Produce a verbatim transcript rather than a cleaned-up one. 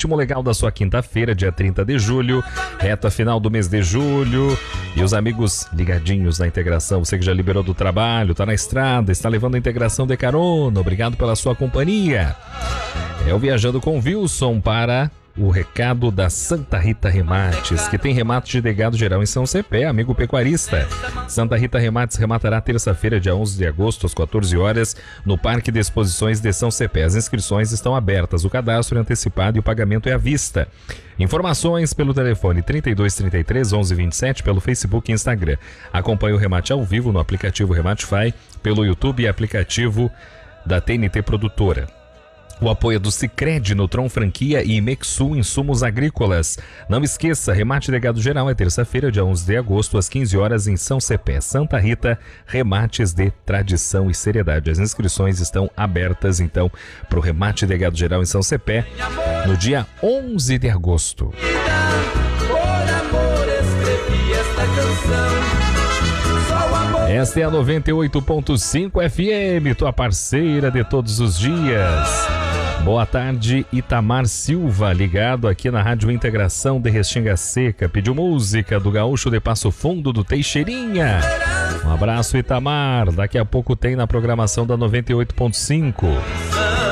ritmo legal da sua quinta-feira, dia trinta de julho, reta final do mês de julho. E os amigos ligadinhos na integração, você que já liberou do trabalho, tá na estrada, está levando a integração de carona, obrigado pela sua companhia. É o Viajando com Wilson para o recado da Santa Rita Remates, que tem remate de gado geral em São Cepé, amigo pecuarista. Santa Rita Remates rematará terça-feira, dia onze de agosto, às quatorze horas, no Parque de Exposições de São Cepé. As inscrições estão abertas, o cadastro é antecipado e o pagamento é à vista. Informações pelo telefone trinta e dois, trinta e três, onze, vinte e sete, pelo Facebook e Instagram. Acompanhe o remate ao vivo no aplicativo Rematify, pelo YouTube e aplicativo da T N T Produtora. O apoio é do Sicredi, Nutron Franquia e Mexul Insumos Agrícolas. Não esqueça, remate de gado geral é terça-feira, dia onze de agosto, às quinze horas, em São Cepé. Santa Rita, remates de tradição e seriedade. As inscrições estão abertas, então, para o remate de gado geral em São Cepé, no dia onze de agosto. Esta é a noventa e oito ponto cinco F M, tua parceira de todos os dias. Boa tarde, Itamar Silva, ligado aqui na Rádio Integração de Restinga Seca. Pediu música do Gaúcho de Passo Fundo, do Teixeirinha. Um abraço, Itamar. Daqui a pouco tem na programação da noventa e oito ponto cinco.